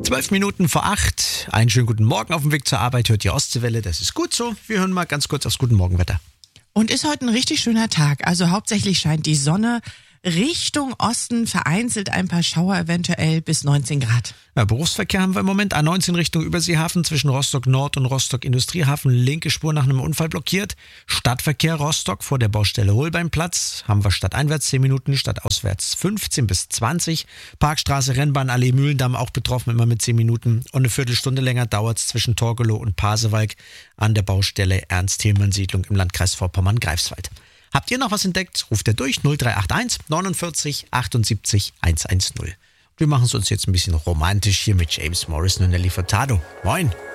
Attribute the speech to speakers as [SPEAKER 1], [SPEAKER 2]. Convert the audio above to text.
[SPEAKER 1] 12 Minuten vor 8. Einen schönen guten Morgen auf dem Weg zur Arbeit. Hört die Ostseewelle, das ist gut so. Wir hören mal ganz kurz aufs Guten Morgenwetter.
[SPEAKER 2] Und ist heute ein richtig schöner Tag. Also hauptsächlich scheint die Sonne. Richtung Osten vereinzelt ein paar Schauer, eventuell bis 19 Grad.
[SPEAKER 1] Ja, Berufsverkehr haben wir im Moment. A19 Richtung Überseehafen zwischen Rostock Nord und Rostock Industriehafen. Linke Spur nach einem Unfall blockiert. Stadtverkehr Rostock vor der Baustelle Holbeinplatz. Haben wir stadteinwärts 10 Minuten, stadtauswärts 15 bis 20. Parkstraße, Rennbahnallee, Mühlendamm auch betroffen, immer mit 10 Minuten. Und eine Viertelstunde länger dauert es zwischen Torgelow und Pasewalk an der Baustelle Ernst-Thälmann-Siedlung im Landkreis Vorpommern-Greifswald. Habt ihr noch was entdeckt? Ruft ihr durch 0381 49 78 110. Wir machen es uns jetzt ein bisschen romantisch hier mit James Morrison und Nelly Furtado. Moin!